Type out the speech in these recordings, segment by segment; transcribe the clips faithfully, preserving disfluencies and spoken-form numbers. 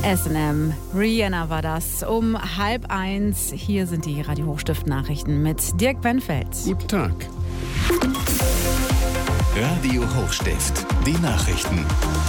S und M, Rihanna war das, um halb eins. Hier sind die Radio Hochstift-Nachrichten mit Dirk Benfeld. Guten Tag. Radio Hochstift, die Nachrichten.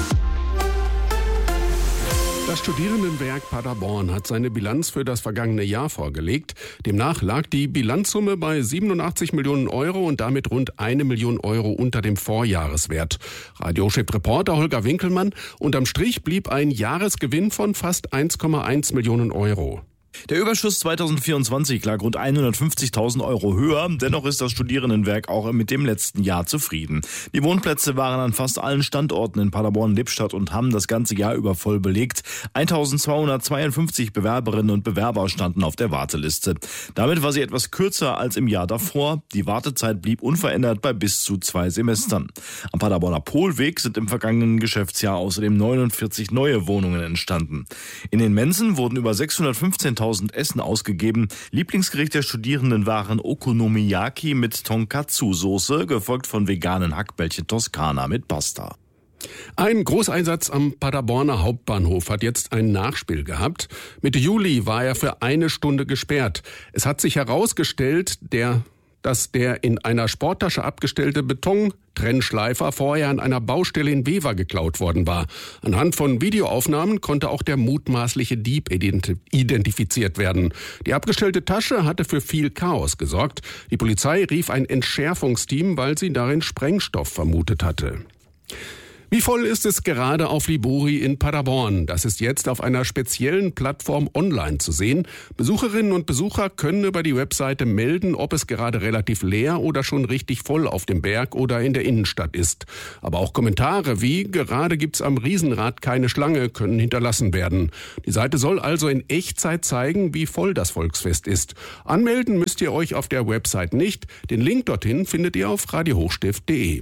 Das Studierendenwerk Paderborn hat seine Bilanz für das vergangene Jahr vorgelegt. Demnach lag die Bilanzsumme bei siebenundachtzig Millionen Euro und damit rund eine Million Euro unter dem Vorjahreswert. Radiochef-Reporter Holger Winkelmann: Unterm Strich blieb ein Jahresgewinn von fast eins Komma eins Millionen Euro. Der Überschuss zweitausendvierundzwanzig lag rund hundertfünfzigtausend Euro höher. Dennoch ist das Studierendenwerk auch mit dem letzten Jahr zufrieden. Die Wohnplätze waren an fast allen Standorten in Paderborn, Lippstadt und Hamm das ganze Jahr über voll belegt. eintausendzweihundertzweiundfünfzig Bewerberinnen und Bewerber standen auf der Warteliste. Damit war sie etwas kürzer als im Jahr davor. Die Wartezeit blieb unverändert bei bis zu zwei Semestern. Am Paderborner Polweg sind im vergangenen Geschäftsjahr außerdem neunundvierzig neue Wohnungen entstanden. In den Mensen wurden über sechshundertfünfzehntausend Essen ausgegeben. Lieblingsgericht der Studierenden waren Okonomiyaki mit Tonkatsu-Soße, gefolgt von veganen Hackbällchen Toskana mit Pasta. Ein Großeinsatz am Paderborner Hauptbahnhof hat jetzt ein Nachspiel gehabt. Mitte Juli war er für eine Stunde gesperrt. Es hat sich herausgestellt, der dass der in einer Sporttasche abgestellte Betontrennschleifer vorher an einer Baustelle in Wever geklaut worden war. Anhand von Videoaufnahmen konnte auch der mutmaßliche Dieb identifiziert werden. Die abgestellte Tasche hatte für viel Chaos gesorgt. Die Polizei rief ein Entschärfungsteam, weil sie darin Sprengstoff vermutet hatte. Wie voll ist es gerade auf Libori in Paderborn? Das ist jetzt auf einer speziellen Plattform online zu sehen. Besucherinnen und Besucher können über die Webseite melden, ob es gerade relativ leer oder schon richtig voll auf dem Berg oder in der Innenstadt ist. Aber auch Kommentare wie "Gerade gibt's am Riesenrad keine Schlange" können hinterlassen werden. Die Seite soll also in Echtzeit zeigen, wie voll das Volksfest ist. Anmelden müsst ihr euch auf der Website nicht. Den Link dorthin findet ihr auf radio hochstift punkt de.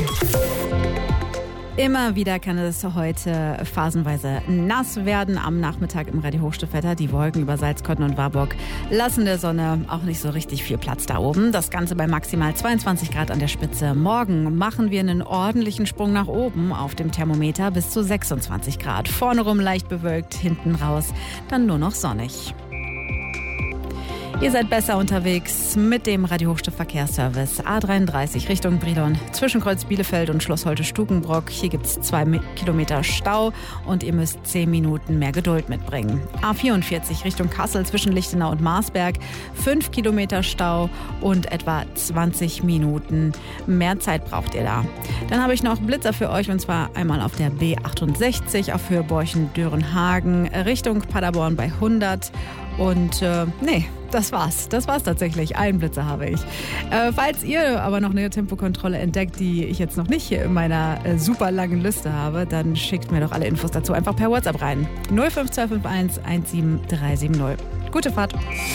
Immer wieder kann es heute phasenweise nass werden. Am Nachmittag im Radio Hochstiftwetter. Die Wolken über Salzkotten und Warburg lassen der Sonne auch nicht so richtig viel Platz da oben. Das Ganze bei maximal zweiundzwanzig Grad an der Spitze. Morgen machen wir einen ordentlichen Sprung nach oben auf dem Thermometer bis zu sechsundzwanzig Grad. Vorne rum leicht bewölkt, hinten raus dann nur noch sonnig. Ihr seid besser unterwegs mit dem Radio Hochstift Verkehrsservice A dreiunddreißig Richtung Brilon zwischen Kreuz Bielefeld und Schloss Holte-Stukenbrock. Hier gibt es zwei Kilometer Stau und ihr müsst zehn Minuten mehr Geduld mitbringen. A vierundvierzig Richtung Kassel zwischen Lichtenau und Marsberg. fünf Kilometer Stau und etwa zwanzig Minuten mehr Zeit braucht ihr da. Dann habe ich noch Blitzer für euch und zwar einmal auf der B achtundsechzig auf Höhe Borchen-Dörenhagen Richtung Paderborn bei hundert. Und äh, nee, das war's. Das war's tatsächlich. Einen Blitzer habe ich. Äh, falls ihr aber noch eine Tempokontrolle entdeckt, die ich jetzt noch nicht hier in meiner äh, super langen Liste habe, dann schickt mir doch alle Infos dazu einfach per WhatsApp rein. null fünf zwei fünf eins eins sieben drei sieben null. Gute Fahrt.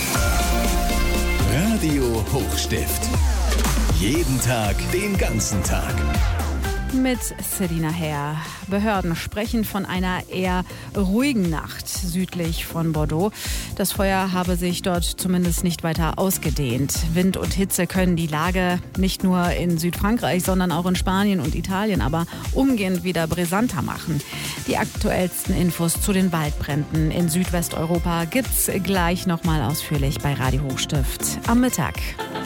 Radio Hochstift. Jeden Tag, den ganzen Tag. Mit Selina Herr. Behörden sprechen von einer eher ruhigen Nacht südlich von Bordeaux. Das Feuer habe sich dort zumindest nicht weiter ausgedehnt. Wind und Hitze können die Lage nicht nur in Südfrankreich, sondern auch in Spanien und Italien aber umgehend wieder brisanter machen. Die aktuellsten Infos zu den Waldbränden in Südwesteuropa gibt's gleich nochmal ausführlich bei Radio Hochstift am Mittag.